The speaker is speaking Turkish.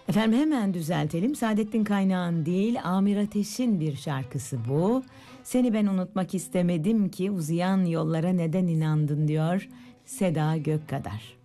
Efendim hemen düzeltelim. Saadettin Kaynağ'ın değil, Amir Ateş'in bir şarkısı bu. Seni ben unutmak istemedim ki uzayan yollara neden inandın diyor Seda Gökkadar.